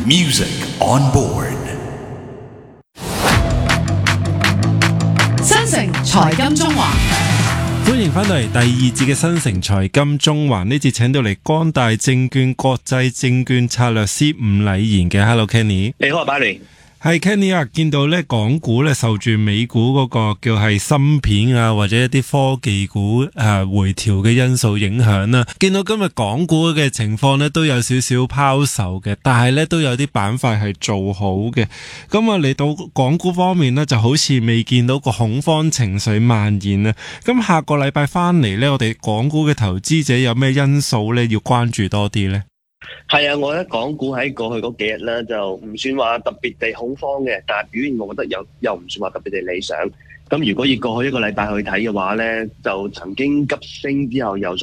Music on board。 新城財金中環， 歡迎翻到嚟第二節嘅新城財金中環，呢節請到嚟光大證券國際證券策略師伍禮賢嘅。 Hello Kenny。 你好啊，Barry。 係 Kenny 啊，見到咧港股咧受住美股嗰個叫係芯片啊或者一啲科技股回調嘅因素影響啦，見到今日港股嘅情況咧都有少少拋售嘅，但係咧都有啲板塊係做好嘅。咁啊嚟到港股方面咧，就好似未見到個恐慌情緒蔓延啊。咁下個禮拜翻嚟咧，我哋港股嘅投資者有咩因素咧要關注多啲咧？ 係啊，我覺得港股喺過去嗰幾日咧就唔算話特別地恐慌嘅，但係表現我覺得又唔算話特別地理想。咁如果以過去一個禮拜去睇嘅話咧，就曾經急升之後又